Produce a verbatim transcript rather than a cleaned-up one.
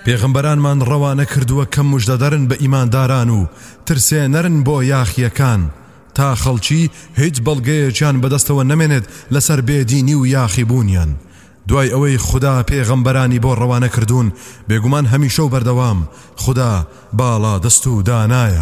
پێغەمبەرانمان ڕەوانە کردووە کە موژدەدەرن بە ئیمانداران و ترسێنەرن بۆ یاخیەکان تا خەڵکی هیچ بەڵگەیەکیان بەدەستەوە نەمێنێت لەسەر بێدینی و یاخی بوونیان. دوای ئەوەی خوددا پێغەمبەرانی بۆ ڕەوانە کردوون بێگومان هەمیشە و بەردەوام خوددا باڵا دەست و دانایە.